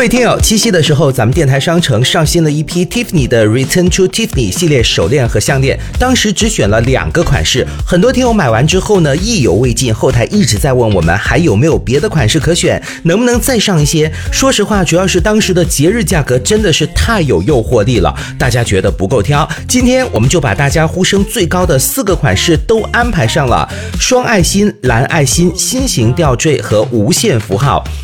位听友，七夕的时候，咱们电台商城上新了一批 Tiffany 的 Return to Tiffany 系列手链和项链，当时只选了2个款式，很多听友买完之后呢，意犹未尽，后台一直在问我们还有没有别的款式可选，能不能再上一些。说实话，主要是当时的节日价格真的是太有诱惑力了，大家觉得不够挑。今天我们就把大家呼声最高的4个款式都安排上了，双爱心、蓝爱心、心形吊坠和无限符号。